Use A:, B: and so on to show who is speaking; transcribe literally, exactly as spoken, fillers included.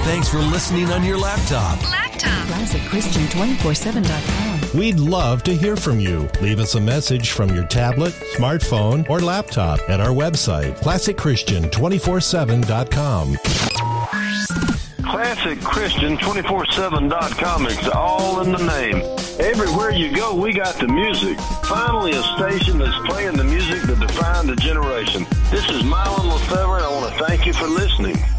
A: Thanks for listening on your laptop.
B: Laptop. Classic Christian two four seven dot com.
C: We'd love to hear from you. Leave us a message from your tablet, smartphone, or laptop at our website, classic christian two four seven dot com.
D: classic christian two four seven dot com. It's all in the name. Everywhere you go, we got the music. Finally, a station that's playing the music that defined the generation. This is Mylon Lefebvre, and I want to thank you for listening.